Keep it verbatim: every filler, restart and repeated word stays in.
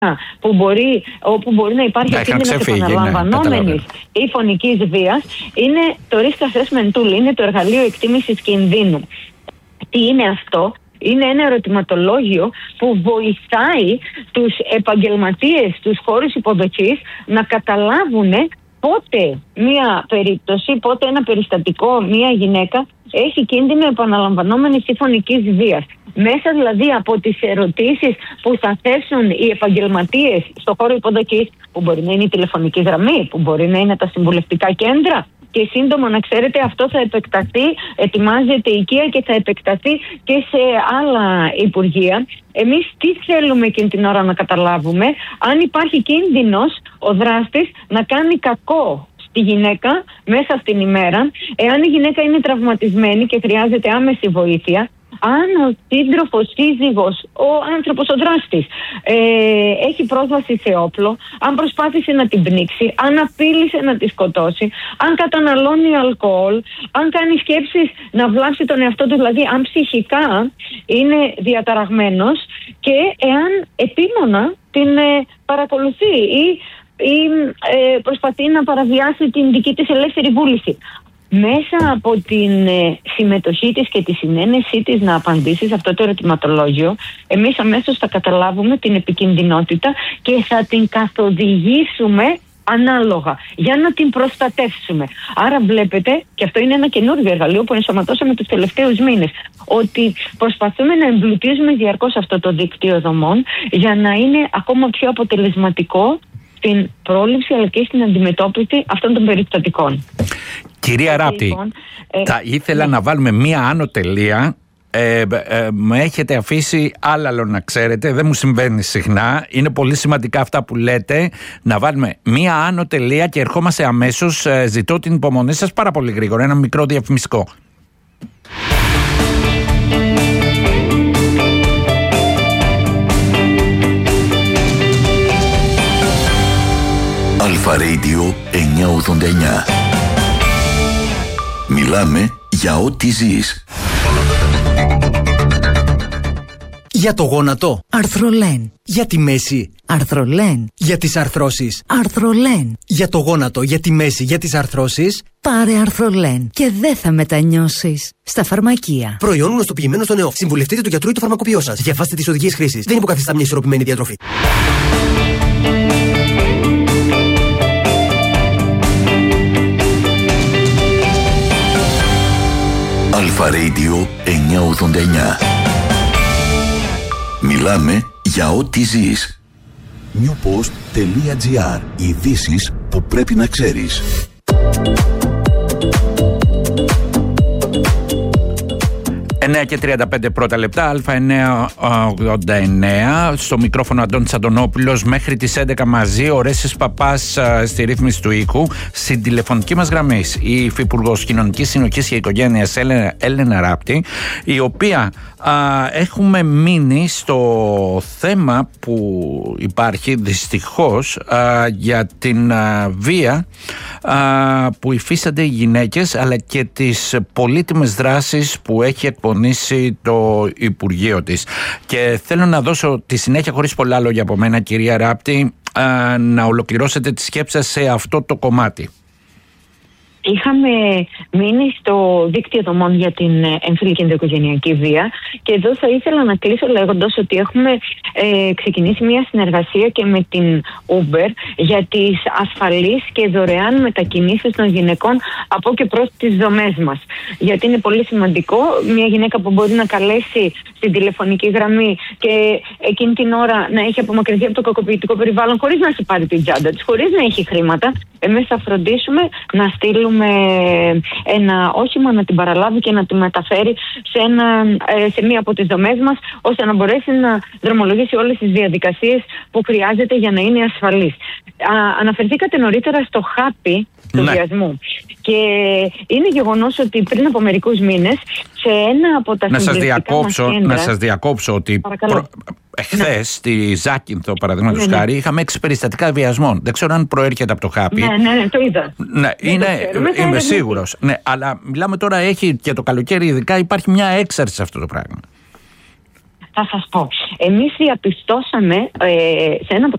που μπορεί, όπου μπορεί να υπάρχει κίνδυνος επαναλαμβανόμενης ή φωνικής βίας, είναι το risk assessment tool, είναι το εργαλείο εκτίμησης κινδύνου. Τι είναι αυτό? Είναι ένα ερωτηματολόγιο που βοηθάει τους επαγγελματίες στους χώρους υποδοχής να καταλάβουν πότε μία περίπτωση, πότε ένα περιστατικό, μία γυναίκα έχει κίνδυνο επαναλαμβανόμενης ή φωνικής βίας. Μέσα δηλαδή από τις ερωτήσεις που θα θέσουν οι επαγγελματίες στο χώρο υποδοχής, που μπορεί να είναι η τηλεφωνική γραμμή, που μπορεί να είναι τα συμβουλευτικά κέντρα, και σύντομα να ξέρετε αυτό θα επεκταθεί, ετοιμάζεται η οικία και θα επεκταθεί και σε άλλα υπουργεία. Εμείς τι θέλουμε εκείνη την ώρα να καταλάβουμε? Αν υπάρχει κίνδυνος ο δράστης να κάνει κακό στη γυναίκα μέσα στην ημέρα, εάν η γυναίκα είναι τραυματισμένη και χρειάζεται άμεση βοήθεια, αν ο σύντροφος, σύζυγος, ο άνθρωπος, ο δράστης ε, έχει πρόσβαση σε όπλο, αν προσπάθησε να την πνίξει, αν απείλησε να τη σκοτώσει, αν καταναλώνει αλκοόλ, αν κάνει σκέψεις να βλάψει τον εαυτό του, δηλαδή αν ψυχικά είναι διαταραγμένος και εάν επίμονα την ε, παρακολουθεί ή, ή ε, προσπαθεί να παραβιάσει την δική της ελεύθερη βούληση. Μέσα από την ε, συμμετοχή της και τη συνένεσή της να απαντήσει σε αυτό το ερωτηματολόγιο, εμείς αμέσως θα καταλάβουμε την επικινδυνότητα και θα την καθοδηγήσουμε ανάλογα για να την προστατεύσουμε. Άρα βλέπετε, και αυτό είναι ένα καινούργιο εργαλείο που ενσωματώσαμε τους τελευταίους μήνες, ότι προσπαθούμε να εμπλουτίζουμε διαρκώς αυτό το δίκτυο δομών για να είναι ακόμα πιο αποτελεσματικό στην πρόληψη αλλά και στην αντιμετώπιση αυτών των περιστατικών. Κυρία Ράπτη, λοιπόν, ε, θα ήθελα ναι. να βάλουμε μία άνω τελεία. Ε, ε, με έχετε αφήσει άλλαλο να ξέρετε, δεν μου συμβαίνει συχνά. Είναι πολύ σημαντικά αυτά που λέτε. Να βάλουμε μία άνω τελεία και ερχόμαστε αμέσως. Ε, ζητώ την υπομονή σας πάρα πολύ γρήγορα. Ένα μικρό διαφημιστικό. Αλφα Radio εννιακόσια ογδόντα εννιά. Μιλάμε για ό,τι ζεις. Για το γόνατο. Αρθρολέν. Για τη μέση. Αρθρολέν. Για τις αρθρώσεις. Αρθρολέν. Για το γόνατο, για τη μέση, για τις αρθρώσεις. Πάρε Αρθρολέν και δεν θα μετανιώσεις. Στα φαρμακεία. Προϊόν γνωστοποιημένο στο ΝΕΟΦ. Συμβουλευτείτε το γιατρό ή το φαρμακοποιό σας. Διαβάστε τις οδηγίες χρήσης. Δεν υποκαθιστά μια ισορροπημένη διατροφή. Αλφα Radio εννιακόσια ογδόντα εννιά. Μιλάμε για ό,τι ζεις. newpost.gr. Ειδήσεις που πρέπει να ξέρεις. εννιά και τριάντα πέντε πρώτα λεπτά, Α εννιακόσια ογδόντα εννιά. Στο μικρόφωνο Αντώνης Αντωνόπουλος μέχρι τις έντεκα μαζί. Ο Ρέσης Παπάς στη ρύθμιση του οίκου. Στην τηλεφωνική μας γραμμή η Υφυπουργός Κοινωνικής Συνοχής και Οικογένειας Έλενα Ράπτη, η οποία α, έχουμε μείνει στο θέμα που υπάρχει δυστυχώς α, για την α, βία α, που υφίστανται οι γυναίκες, αλλά και τις πολύτιμες δράσεις που έχει εκπονήσει το Υπουργείο της. Και θέλω να δώσω τη συνέχεια, χωρίς πολλά λόγια από μένα, κυρία Ράπτη, α, να ολοκληρώσετε τη σκέψη σας σε αυτό το κομμάτι. Είχαμε μείνει στο δίκτυο δομών για την έμφυλη και ενδοοικογενειακή βία και εδώ θα ήθελα να κλείσω λέγοντας ότι έχουμε ε, ξεκινήσει μια συνεργασία και με την Uber για τις ασφαλείς και δωρεάν μετακινήσεις των γυναικών από και προς τις δομές μας. Γιατί είναι πολύ σημαντικό μια γυναίκα που μπορεί να καλέσει στην τηλεφωνική γραμμή και εκείνη την ώρα να έχει απομακρυνθεί από το κακοποιητικό περιβάλλον χωρίς να έχει πάρει την τσάντα της, χωρίς να έχει χρήματα, εμείς θα φροντίσουμε να στείλουμε με ένα όχημα να την παραλάβει και να την μεταφέρει σε, ένα, σε μία από τις δομές μας, ώστε να μπορέσει να δρομολογήσει όλες τις διαδικασίες που χρειάζεται για να είναι ασφαλής. Α, αναφερθήκατε νωρίτερα στο χάπι του ναι. βιασμού. Και είναι γεγονός ότι πριν από μερικούς μήνες σε ένα από τα συμβουλευτικά μας κέντρα... Να σας διακόψω ότι προ... εχθές ναι. στη Ζάκυνθο, παραδείγματος ναι, ναι. χάρη, είχαμε έξι περιστατικά βιασμών. Δεν ξέρω αν προέρχεται από το χάπι. Ναι, ναι, ναι, το είδα. Ναι, είναι, το είμαι σίγουρος. Ναι, αλλά μιλάμε τώρα, έχει και το καλοκαίρι ειδικά, υπάρχει μια έξαρση σε αυτό το πράγμα. Θα σας πω. Εμείς διαπιστώσαμε ε, σε ένα από